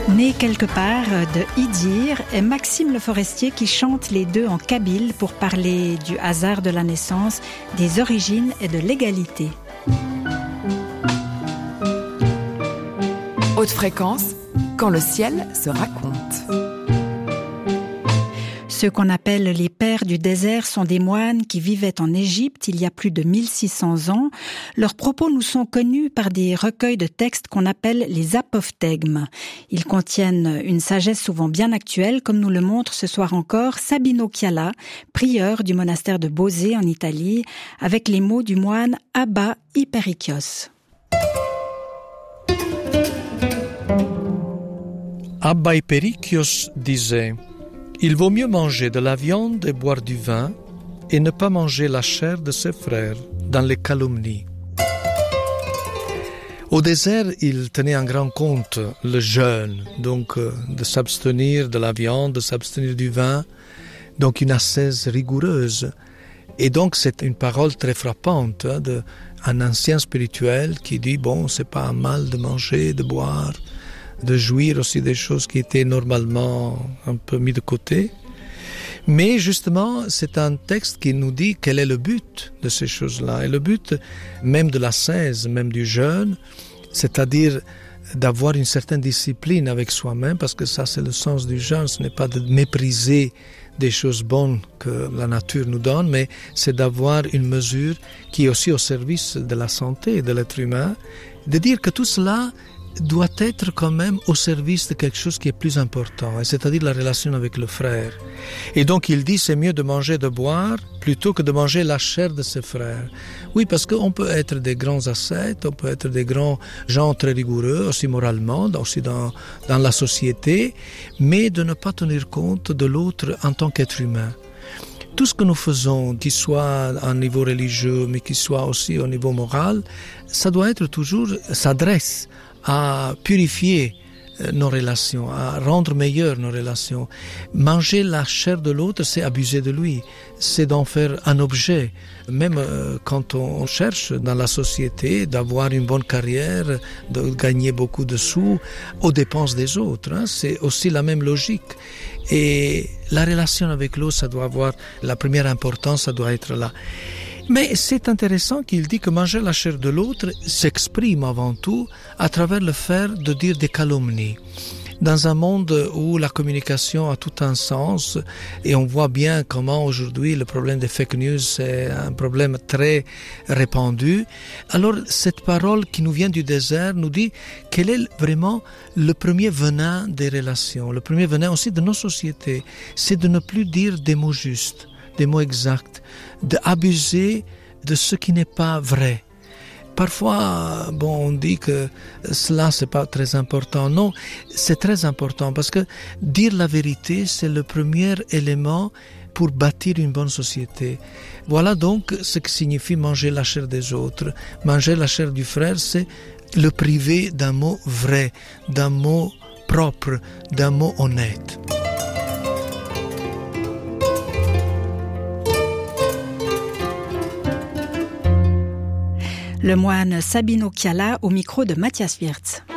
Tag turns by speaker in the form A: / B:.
A: Né quelque part de Idir est Maxime Le Forestier qui chante les deux en kabyle pour parler du hasard de la naissance, des origines et de l'égalité.
B: Haute fréquence, quand le ciel se raconte.
A: Ceux qu'on appelle les pères du désert sont des moines qui vivaient en Égypte il y a plus de 1600 ans. Leurs propos nous sont connus par des recueils de textes qu'on appelle les apophthegmes. Ils contiennent une sagesse souvent bien actuelle, comme nous le montre ce soir encore Sabino Chiala, prieur du monastère de Bosé en Italie, avec les mots du moine Abba Hyperikios.
C: Abba Hyperikios disait: il vaut mieux manger de la viande et boire du vin et ne pas manger la chair de ses frères dans les calomnies. Au désert, il tenait en grand compte le jeûne, donc de s'abstenir de la viande, de s'abstenir du vin, donc une ascèse rigoureuse. Et donc c'est une parole très frappante d'un ancien spirituel qui dit bon, c'est pas un mal de manger, de boire, de jouir aussi des choses qui étaient normalement un peu mis de côté. Mais justement, c'est un texte qui nous dit quel est le but de ces choses-là. Et le but même de l'ascèse, même du jeûne, c'est-à-dire d'avoir une certaine discipline avec soi-même, parce que ça c'est le sens du jeûne, ce n'est pas de mépriser des choses bonnes que la nature nous donne, mais c'est d'avoir une mesure qui est aussi au service de la santé de l'être humain, de dire que tout cela doit être quand même au service de quelque chose qui est plus important, c'est-à-dire la relation avec le frère. Et donc il dit c'est mieux de manger et de boire plutôt que de manger la chair de ses frères. Oui, parce qu'on peut être des grands ascètes, on peut être des grands gens très rigoureux, aussi moralement, aussi dans la société, mais de ne pas tenir compte de l'autre en tant qu'être humain. Tout ce que nous faisons, qu'il soit à un niveau religieux, mais qu'il soit aussi au niveau moral, ça doit être toujours, s'adresse à purifier nos relations, à rendre meilleures nos relations. Manger la chair de l'autre, c'est abuser de lui, c'est d'en faire un objet. Même quand on cherche dans la société d'avoir une bonne carrière, de gagner beaucoup de sous aux dépenses des autres, c'est aussi la même logique. Et la relation avec l'autre, ça doit avoir la première importance, ça doit être là. Mais c'est intéressant qu'il dit que manger la chair de l'autre s'exprime avant tout à travers le fait de dire des calomnies. Dans un monde où la communication a tout un sens, et on voit bien comment aujourd'hui le problème des fake news c'est un problème très répandu, alors cette parole qui nous vient du désert nous dit quel est vraiment le premier venin des relations, le premier venin aussi de nos sociétés, c'est de ne plus dire des mots justes, des mots exacts, d'abuser de ce qui n'est pas vrai. Parfois, on dit que cela, c'est pas très important. Non, c'est très important parce que dire la vérité, c'est le premier élément pour bâtir une bonne société. Voilà donc ce que signifie manger la chair des autres. Manger la chair du frère, c'est le priver d'un mot vrai, d'un mot propre, d'un mot honnête.
A: Le moine Sabino Chiala au micro de Mathias Wirtz.